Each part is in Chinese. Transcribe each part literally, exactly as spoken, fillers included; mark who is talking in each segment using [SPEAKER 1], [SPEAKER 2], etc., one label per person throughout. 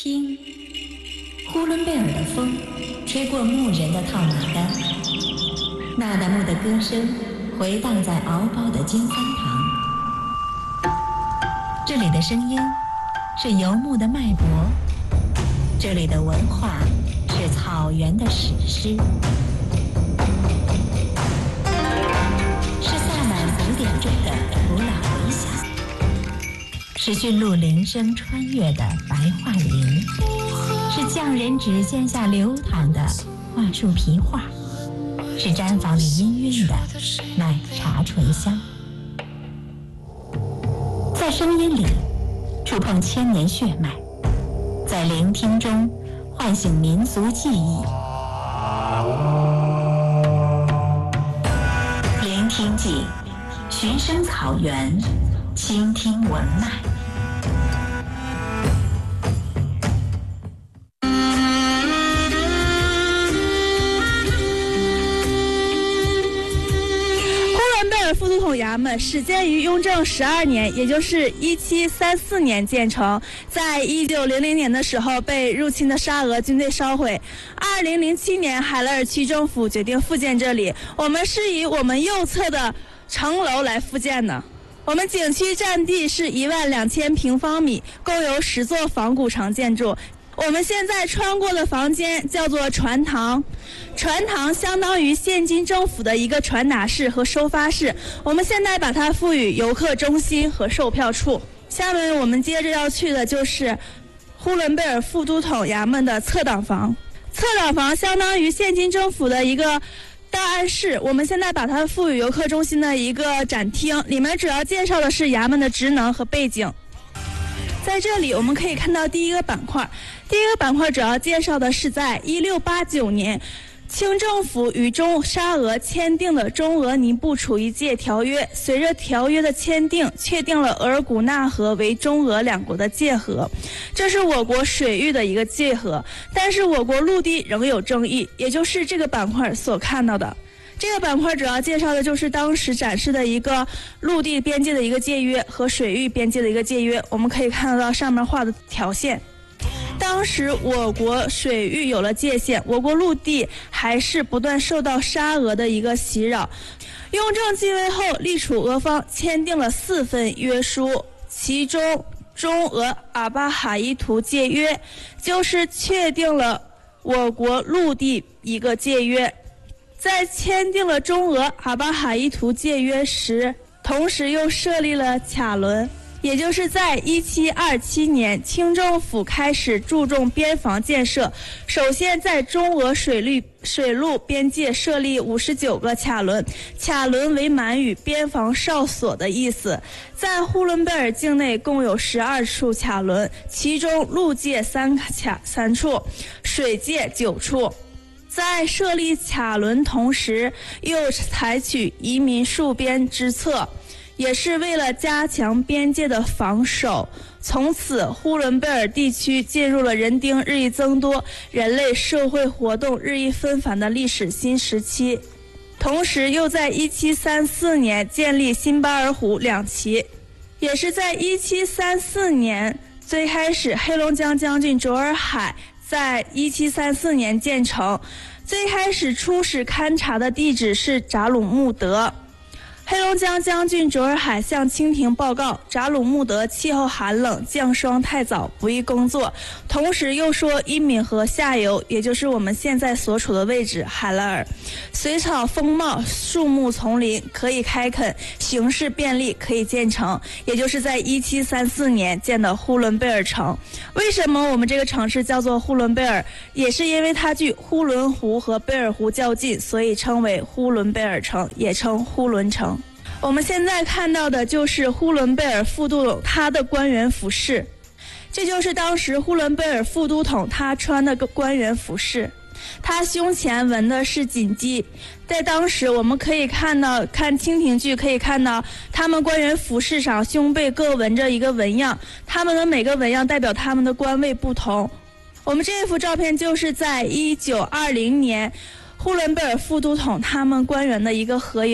[SPEAKER 1] 听，呼伦贝尔的风吹过牧人的套马杆，那达慕的歌声回荡在敖包的金三旁。这里的声音是游牧的脉搏，这里的文化是草原的史诗，是萨满古典中的古老回响，是驯鹿铃声穿越的白桦林，是匠人指尖下流淌的桦树皮画，是毡房里氤氲的奶茶醇香。在声音里触碰千年血脉，在聆听中唤醒民族记忆。聆听记，寻声草原，倾听文脉。
[SPEAKER 2] 副都统衙门始建于雍正十二年，也就是一七三四年建成，在一九零零年的时候被入侵的沙俄军队烧毁。二零零七年，海勒尔区政府决定复建这里，我们是以我们右侧的城楼来复建的。我们景区占地是一万两千平方米，共有十座仿古城建筑。我们现在穿过的房间叫做传堂，传堂相当于现今政府的一个传达室和收发室，我们现在把它赋予游客中心和售票处。下面我们接着要去的就是呼伦贝尔副都统衙门的侧挡房，侧挡房相当于现今政府的一个档案室，我们现在把它赋予游客中心的一个展厅，里面主要介绍的是衙门的职能和背景。在这里我们可以看到第一个板块，第一个板块主要介绍的是在一六八九年清政府与中沙俄签订的中俄尼布楚一界条约，随着条约的签订，确定了额尔古纳河为中俄两国的界河，这是我国水域的一个界河，但是我国陆地仍有争议，也就是这个板块所看到的。这个板块主要介绍的就是当时展示的一个陆地边界的一个界约和水域边界的一个界约，我们可以看得到上面画的条线。当时我国水域有了界限，我国陆地还是不断受到沙俄的一个袭扰。雍正继位后，隶属俄方签订了四份约书，其中中俄阿巴哈伊图界约就是确定了我国陆地一个界约。在签订了中俄阿巴哈伊图界约时，同时又设立了卡伦，也就是在一七二七年，清政府开始注重边防建设，首先在中俄水陆水陆边界设立五十九个卡伦，卡伦为满语边防哨所的意思。在呼伦贝尔境内共有十二处卡伦，其中陆界三卡三处，水界九处。在设立卡伦同时，又采取移民戍边之策，也是为了加强边界的防守。从此，呼伦贝尔地区进入了人丁日益增多、人类社会活动日益纷繁的历史新时期。同时，又在一七三四年建立辛巴尔虎两旗，也是在一七三四年最开始，黑龙江将军卓尔海在一七三四年建成，最开始出使勘察的地址是扎鲁木德。黑龙江将军卓尔海向清廷报告，扎鲁木德气候寒冷，降霜太早，不宜工作。同时又说伊敏河下游，也就是我们现在所处的位置海拉尔，水草丰茂，树木丛林，可以开垦，形势便利，可以建成，也就是在一七三四年建的呼伦贝尔城。为什么我们这个城市叫做呼伦贝尔？也是因为它距呼伦湖和贝尔湖较近，所以称为呼伦贝尔城，也称呼伦城。我们现在看到的就是呼伦贝尔副都统他的官员服饰，这就是当时呼伦贝尔副都统他穿的个官员服饰，他胸前纹的是锦鸡。在当时我们可以看到，看清廷剧可以看到他们官员服饰上胸背各纹着一个纹样，他们的每个纹样代表他们的官位不同。我们这幅照片就是在一九二零年呼伦贝尔副都统他们官员的一个合影。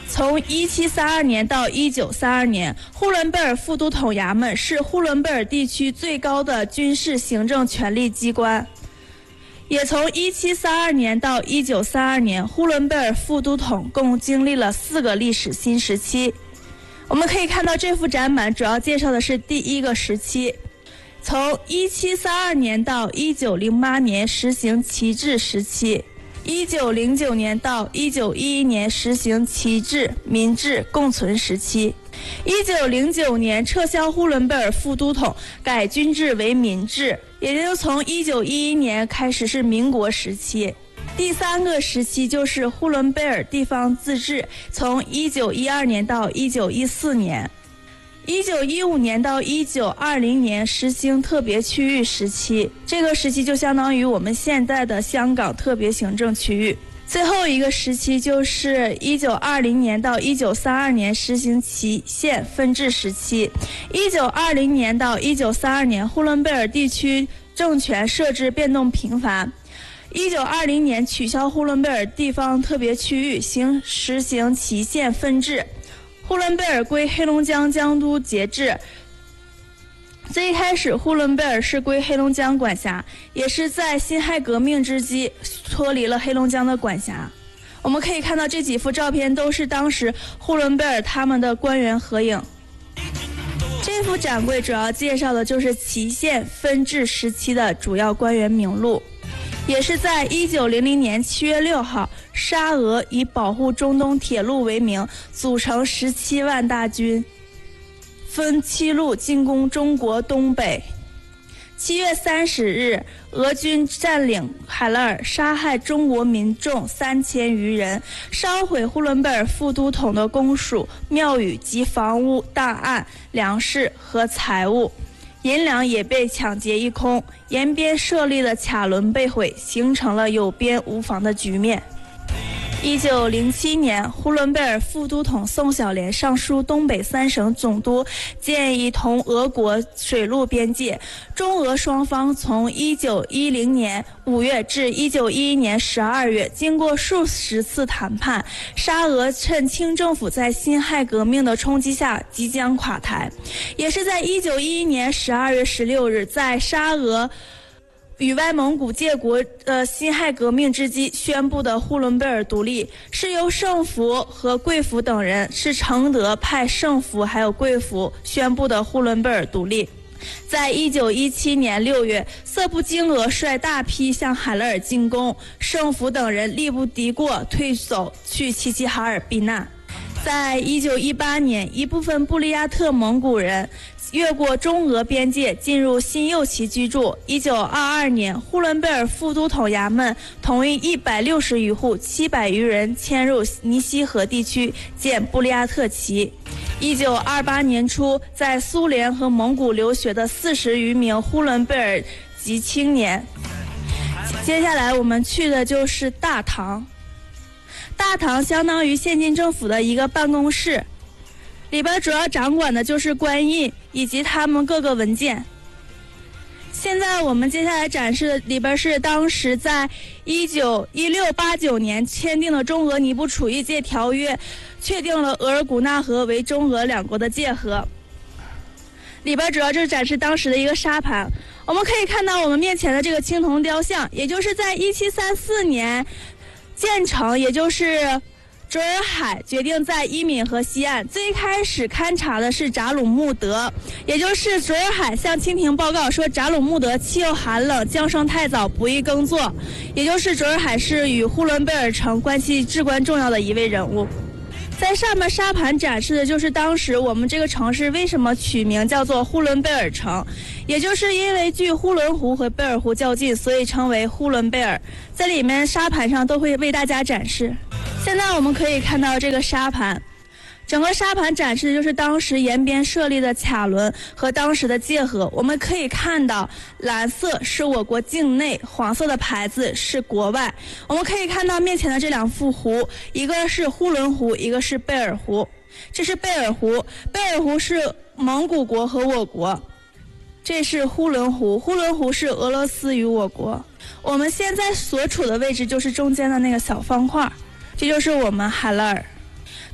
[SPEAKER 2] 从一七三二年到一九三二年，呼伦贝尔副都统衙门是呼伦贝尔地区最高的军事行政权力机关。也从一七三二年到一九三二年，呼伦贝尔副都统共经历了四个历史新时期。我们可以看到这幅展板主要介绍的是第一个时期，从一七三二年到一九零八年实行旗制时期，一九零九年到一九一一年实行旗制民治共存时期，一九零九年撤销呼伦贝尔副都统，改军制为民治，也就从一九一一年开始是民国时期。第三个时期就是呼伦贝尔地方自治，从一九一二年到一九一四年，一九一五年到一九二零年实行特别区域时期，这个时期就相当于我们现在的香港特别行政区域。最后一个时期就是一九二零年到一九三二年实行旗县分治时期，一九二零年到一九三二年呼伦贝尔地区政权设置变动频繁，一九二零年取消呼伦贝尔地方特别区域，行实行旗县分治，呼伦贝尔归黑龙江江都节制。最一开始呼伦贝尔是归黑龙江管辖，也是在辛亥革命之际脱离了黑龙江的管辖。我们可以看到这几幅照片都是当时呼伦贝尔他们的官员合影。这幅展柜主要介绍的就是旗县分治时期的主要官员名录，也是在一九零零年七月六号，沙俄以保护中东铁路为名，组成十七万大军，分七路进攻中国东北。七月三十日，俄军占领海拉尔，杀害中国民众三千余人，烧毁呼伦贝尔副都统的公署、庙宇及房屋、档案、粮食和财物，银两也被抢劫一空，沿边设立的卡轮被毁，形成了有边无防的局面。一九零七年，呼伦贝尔副都统宋小濂上书东北三省总督，建议同俄国水陆边界。中俄双方从一九一零年五月至一九一一年十二月，经过数十次谈判，沙俄趁清政府在辛亥革命的冲击下即将垮台。也是在一九一一年十二月十六日，在沙俄与外蒙古借国呃辛亥革命之际宣布的呼伦贝尔独立，是由圣福和贵福等人是承德派圣福还有贵福宣布的呼伦贝尔独立。在一九一七年六月，色布金额率大批向海勒尔进攻，圣福等人力不敌过，退走去齐齐哈尔避难。在一九一八年，一部分布利亚特蒙古人越过中俄边界进入新右旗居住。一九二二年，呼伦贝尔副都统衙门同意一百六十余户、七百余人迁入尼西河地区建布利亚特旗。一九二八年初，在苏联和蒙古留学的四十余名呼伦贝尔籍青年。接下来我们去的就是大堂。大堂相当于现今政府的一个办公室，里边主要掌管的就是官印以及他们各个文件。现在我们接下来展示的里边是当时在一九一六八九年签订的中俄尼布楚意界条约，确定了额尔古纳河为中俄两国的界河。里边主要就是展示当时的一个沙盘。我们可以看到我们面前的这个青铜雕像，也就是在一七三四年建成，也就是卓尔海决定在伊敏河西岸。最开始勘察的是扎鲁穆德，也就是卓尔海向清廷报告说扎鲁穆德气候寒冷，降生太早，不宜耕作。也就是卓尔海是与呼伦贝尔城关系至关重要的一位人物。在上面沙盘展示的就是当时我们这个城市为什么取名叫做呼伦贝尔城，也就是因为距呼伦湖和贝尔湖较近，所以称为呼伦贝尔。在里面沙盘上都会为大家展示。现在我们可以看到这个沙盘，整个沙盘展示的就是当时沿边设立的卡轮和当时的界河。我们可以看到蓝色是我国境内，黄色的牌子是国外。我们可以看到面前的这两幅湖，一个是呼伦湖，一个是贝尔湖。这是贝尔湖，贝尔湖是蒙古国和我国，这是呼伦湖，呼伦湖是俄罗斯与我国。我们现在所处的位置就是中间的那个小方块，这就是我们海拉尔。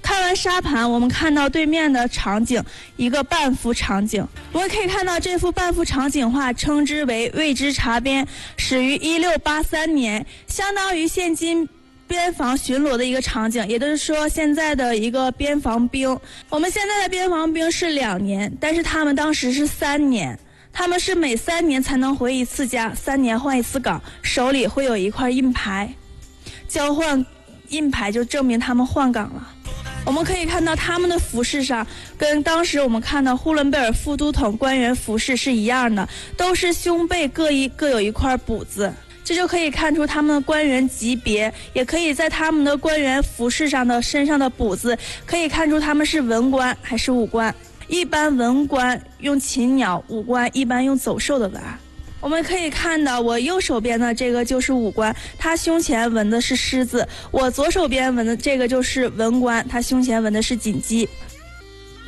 [SPEAKER 2] 看完沙盘，我们看到对面的场景，一个半幅场景。我们可以看到这幅半幅场景画称之为未知查边，始于一六八三年，相当于现今边防巡逻的一个场景，也就是说现在的一个边防兵。我们现在的边防兵是两年，但是他们当时是三年，他们是每三年才能回一次家，三年换一次岗，手里会有一块印牌，交换印牌就证明他们换岗了。我们可以看到他们的服饰上跟当时我们看到呼伦贝尔副都统官员服饰是一样的，都是胸背各一各有一块补子，这就可以看出他们的官员级别，也可以在他们的官员服饰上的身上的补子可以看出他们是文官还是武官。一般文官用禽鸟，武官一般用走兽的纹案。我们可以看到我右手边的这个就是武官，他胸前纹的是狮子；我左手边纹的这个就是文官，他胸前纹的是锦鸡。